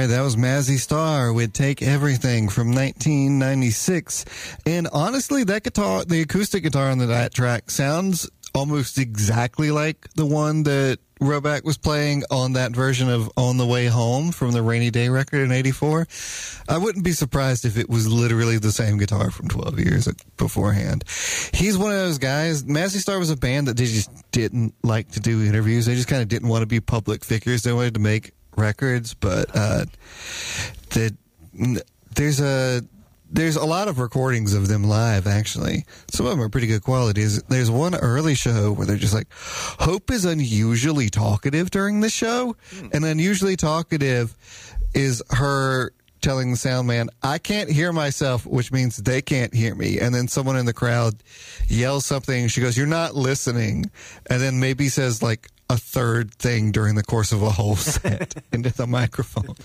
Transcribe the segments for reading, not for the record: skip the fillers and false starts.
right, that was Mazzy Star with Take Everything from 1996. And honestly, that guitar, the acoustic guitar on that track, sounds almost exactly like the one that Roback was playing on that version of On the Way Home from the Rainy Day record in 84. I wouldn't be surprised if it was literally the same guitar from 12 years beforehand. He's one of those guys. Mazzy Star was a band that they just didn't like to do interviews. They just kind of didn't want to be public figures. They wanted to make records, but there's a lot of recordings of them live, actually. Some of them are pretty good quality. There's one early show where they're just like, Hope is unusually talkative during the show. And unusually talkative is her telling the sound man, I can't hear myself, which means they can't hear me. And then someone in the crowd yells something. She goes, you're not listening. And then maybe says like a third thing during the course of a whole set into the microphone.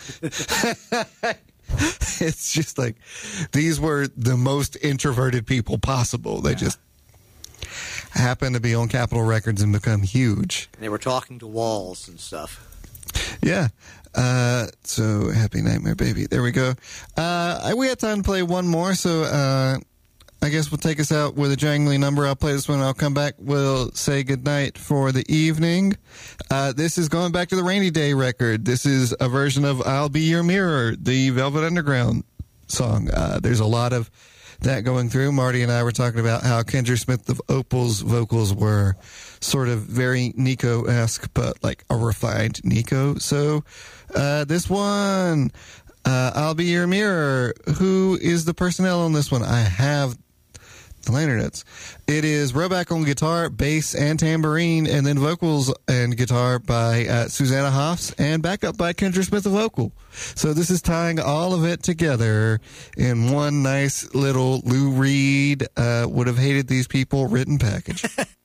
It's just like, these were the most introverted people possible. They just happened to be on Capitol Records and become huge. And they were talking to walls and stuff. Yeah. So Happy Nightmare Baby. There we go. We had time to play one more, so I guess we'll take us out with a jangly number. I'll play this one. I'll come back. We'll say goodnight for the evening. This is going back to the Rainy Day record. This is a version of I'll Be Your Mirror, the Velvet Underground song. There's a lot of that going through. Marty and I were talking about how Kendra Smith of Opal's vocals were sort of very Nico-esque, but like a refined Nico. So this one, I'll Be Your Mirror. Who is the personnel on this one? I have the liner notes. It is Roback on guitar, bass, and tambourine, and then vocals and guitar by Susanna Hoffs, and backup by Kendra Smith of Opal. So this is tying all of it together in one nice little Lou Reed would have hated these people written package.